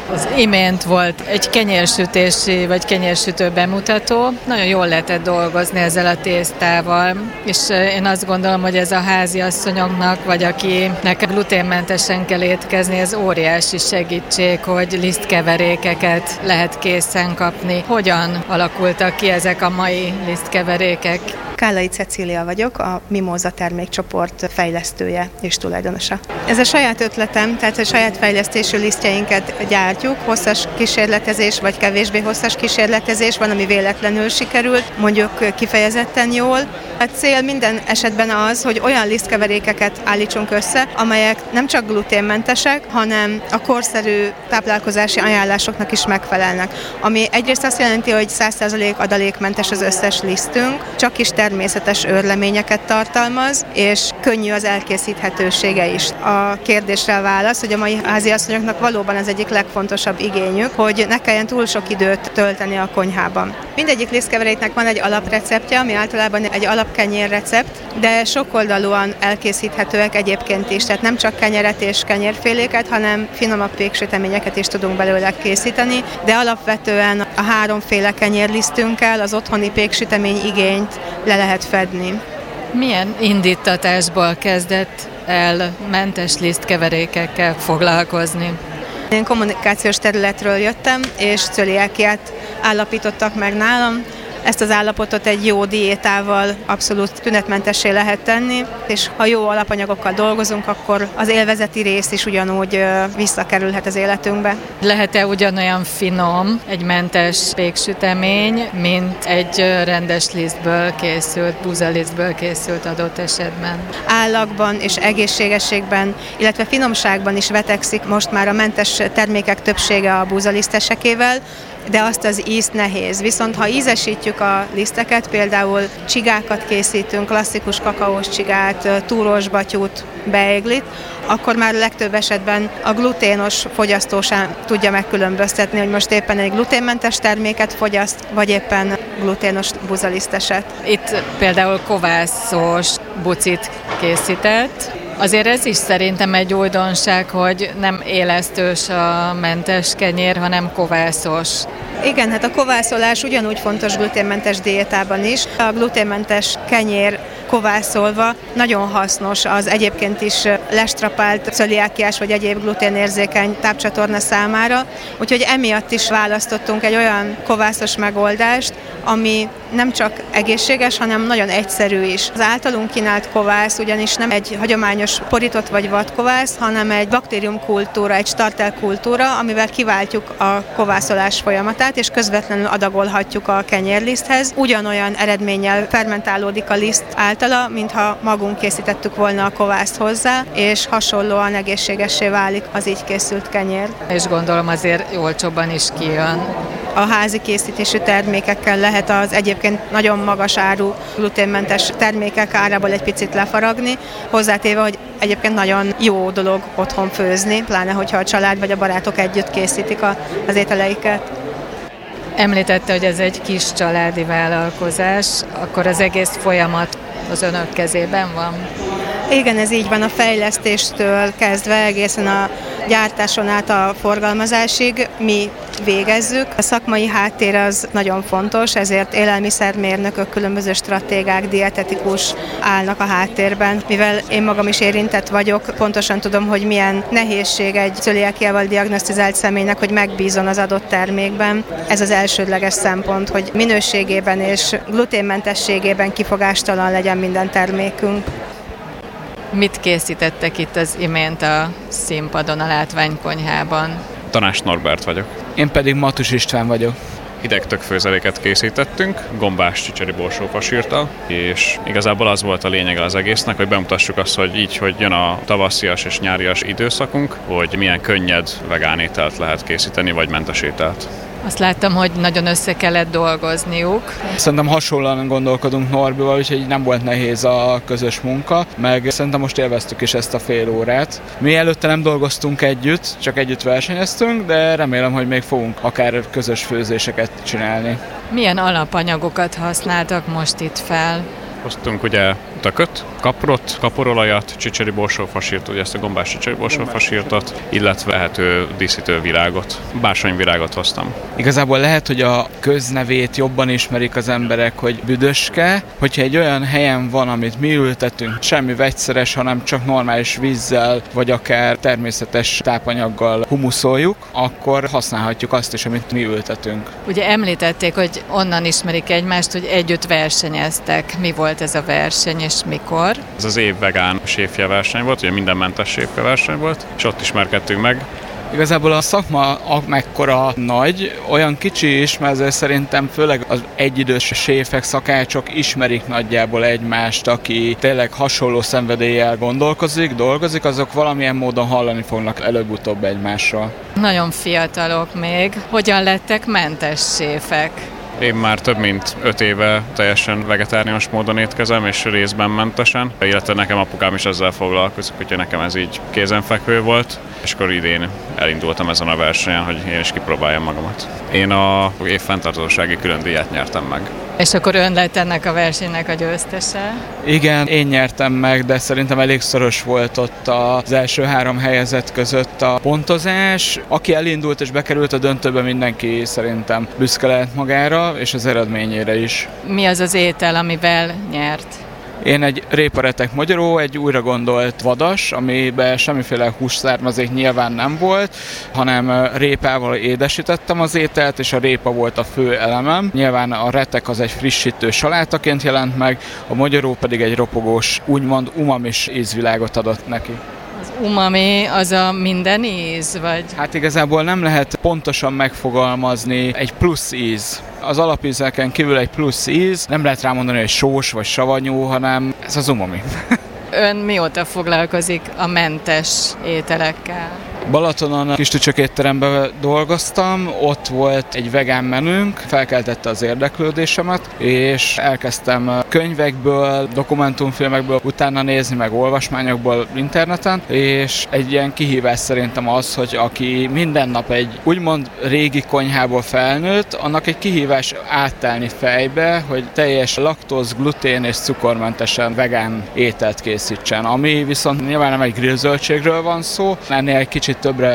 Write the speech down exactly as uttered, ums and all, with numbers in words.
Az imént volt egy kenyérsütési vagy kenyérsütő bemutató. Nagyon jól lehetett dolgozni ezzel a tésztával, és én azt gondolom, hogy ez a háziasszonyoknak, vagy akinek gluténmentesen kell étkezni, ez óriási segítség, hogy lisztkeverékeket lehet készen kapni. Hogyan alakultak ki ezek a mai lisztkeverékek? Kállai Cecília vagyok, a Mimóza termékcsoport fejlesztője és tulajdonosa. Ez a saját ötletem, tehát a saját fejlesztésű lisztjeinket gyártjuk, hosszas kísérletezés vagy kevésbé hosszas kísérletezés, van, ami véletlenül sikerült, mondjuk kifejezetten jól. A cél minden esetben az, hogy olyan lisztkeverékeket állítsunk össze, amelyek nem csak gluténmentesek, hanem a korszerű táplálkozási ajánlásoknak is megfelelnek. Ami egyrészt azt jelenti, hogy száz százalék adalékmentes az összes lisztünk, csak is természetes őrleményeket tartalmaz, és könnyű az elkészíthetősége is. A kérdésre a válasz, hogy a mai háziasszonyoknak valóban az egyik legfontosabb igényük, hogy ne kelljen túl sok időt tölteni a konyhában. Mindegyik lisztkeveréknek van egy alapreceptje, ami általában egy alapkenyér recept, de sokoldalúan elkészíthetőek egyébként is, tehát nem csak kenyeret és kenyérféléket, hanem finomabb péksüteményeket is tudunk belőle készíteni, de alapvetően a háromféle kenyérlisztünkkel az otthoni péksütemény igényt le lehet fedni. Milyen indítatásból kezdett el mentes lisztkeverékekkel foglalkozni? Én kommunikációs területről jöttem, és cöliákiát állapítottak meg nálam. Ezt az állapotot egy jó diétával abszolút tünetmentessé lehet tenni, és ha jó alapanyagokkal dolgozunk, akkor az élvezeti rész is ugyanúgy visszakerülhet az életünkbe. Lehet-e ugyanolyan finom egy mentes péksütemény, mint egy rendes lisztből készült, búzalisztből készült adott esetben? Állagban és egészségességben, illetve finomságban is vetekszik most már a mentes termékek többsége a búzalisztesekével, de azt az ízt nehéz. Viszont ha ízesítjük a liszteket, például csigákat készítünk, klasszikus kakaós csigát, túrós batyút, beiglit, akkor már legtöbb esetben a gluténos fogyasztó sem tudja megkülönböztetni, hogy most éppen egy gluténmentes terméket fogyaszt, vagy éppen gluténos búzaliszteset. Itt például kovászos bucit készített. Azért ez is szerintem egy újdonság, hogy nem élesztős a mentes kenyér, hanem kovászos. Igen, hát a kovászolás ugyanúgy fontos gluténmentes diétában is. A gluténmentes kenyér kovászolva nagyon hasznos az egyébként is lestrapált cöliákiás vagy egyéb gluténérzékeny tápcsatorna számára, úgyhogy emiatt is választottunk egy olyan kovászos megoldást, ami nem csak egészséges, hanem nagyon egyszerű is. Az általunk kínált kovász ugyanis nem egy hagyományos porított vagy vadkovász, hanem egy baktériumkultúra, egy startelkultúra, amivel kiváltjuk a kovászolás folyamatát, és közvetlenül adagolhatjuk a kenyérliszthez. Ugyanolyan eredménnyel fermentálódik a liszt általa, mintha magunk készítettük volna a kovászt hozzá, és hasonlóan egészségessé válik az így készült kenyér. És gondolom azért olcsóbban is kijön. A házi készítésű termékekkel lehet az egyébként nagyon magas áru gluténmentes termékek árából egy picit lefaragni, hozzátéve, hogy egyébként nagyon jó dolog otthon főzni, pláne hogyha a család vagy a barátok együtt készítik az ételeiket. Említette, hogy ez egy kis családi vállalkozás, akkor az egész folyamat az önök kezében van? Igen, ez így van, a fejlesztéstől kezdve egészen a gyártáson át a forgalmazásig mi végezzük. A szakmai háttér az nagyon fontos, ezért élelmiszermérnökök, különböző stratégák, dietetikus állnak a háttérben. Mivel én magam is érintett vagyok, pontosan tudom, hogy milyen nehézség egy cöliákiával diagnosztizált személynek, hogy megbízon az adott termékben. Ez az elsődleges szempont, hogy minőségében és gluténmentességében kifogástalan legyen minden termékünk. Mit készítettek itt az imént a színpadon, a látványkonyhában? Tanás Norbert vagyok. Én pedig Matus István vagyok. Hideg tökfőzeléket készítettünk, gombás csicseri borsófasírttal, és igazából az volt a lényege az egésznek, hogy bemutassuk azt, hogy így, hogy jön a tavaszias és nyárias időszakunk, hogy milyen könnyed vegán ételt lehet készíteni, vagy mentes ételt. Azt láttam, hogy nagyon össze kellett dolgozniuk. Szerintem hasonlóan gondolkodunk Norbival, úgyhogy nem volt nehéz a közös munka, meg szerintem most élveztük is ezt a fél órát. Mi előtte nem dolgoztunk együtt, csak együtt versenyeztünk, de remélem, hogy még fogunk akár közös főzéseket csinálni. Milyen alapanyagokat használtak most itt fel? Hoztunk ugye tököt, kaprot, kaporolajat, csicseri borsófasírt, ugye ezt a gombás csicseri borsófasírtot, illetve lehető díszítő virágot. Bársonyvirágot hoztam. Igazából lehet, hogy a köznevét jobban ismerik az emberek, hogy büdöske, hogyha egy olyan helyen van, amit mi ültetünk, semmi vegyszeres, hanem csak normális vízzel, vagy akár természetes tápanyaggal humuszoljuk, akkor használhatjuk azt is, amit mi ültetünk. Ugye említették, hogy onnan ismerik egymást, hogy együtt versenyeztek. Mi volt ez a verseny, és mikor? Ez az év vegán séfje verseny volt, ugye mindenmentes séfje verseny volt, és ott ismerkedtünk meg. Igazából a szakma amekkora nagy, olyan kicsi is, mert ezért szerintem főleg az egyidős séfek, szakácsok ismerik nagyjából egymást, aki tényleg hasonló szenvedéllyel gondolkozik, dolgozik, azok valamilyen módon hallani fognak előbb-utóbb egymásról. Nagyon fiatalok még. Hogyan lettek mentes séfek? Én már több mint öt éve teljesen vegetáriánus módon étkezem, és részben mentesen, illetve nekem apukám is ezzel foglalkozik, úgyhogy nekem ez így kézenfekvő volt, és akkor idén elindultam ezen a versenyen, hogy én is kipróbáljam magamat. Én a év fenntarthatósági külön díjat nyertem meg. És akkor ön lett ennek a versenynek a győztese? Igen, én nyertem meg, de szerintem elég szoros volt ott az első három helyezett között a pontozás. Aki elindult és bekerült a döntőbe, mindenki szerintem büszke lehet magára, és az eredményére is. Mi az az étel, amivel nyert? Én egy réparetek magyaró, egy újra gondolt vadas, amiben semmiféle hússzármazék nyilván nem volt, hanem répával édesítettem az ételt, és a répa volt a fő elemem. Nyilván a retek az egy frissítő salátaként jelent meg, a magyaró pedig egy ropogós, úgymond umamis ízvilágot adott neki. Az umami az a minden íz, vagy? Hát igazából nem lehet pontosan megfogalmazni, egy plusz íz. Az alapízeken kívül egy plusz íz, nem lehet rámondani, hogy sós vagy savanyú, hanem ez az umami. Ön mióta foglalkozik a mentes ételekkel? Balatonon kis tücsök étteremben dolgoztam, ott volt egy vegán menünk, felkeltette az érdeklődésemet, és elkezdtem könyvekből, dokumentumfilmekből utána nézni, meg olvasmányokból interneten, és egy ilyen kihívás szerintem az, hogy aki minden nap egy úgymond régi konyhából felnőtt, annak egy kihívás átállni fejbe, hogy teljes laktóz, glutén és cukormentesen vegán ételt készítsen, ami viszont nyilván nem egy grillzöldségről van szó, ennél egy kicsit többre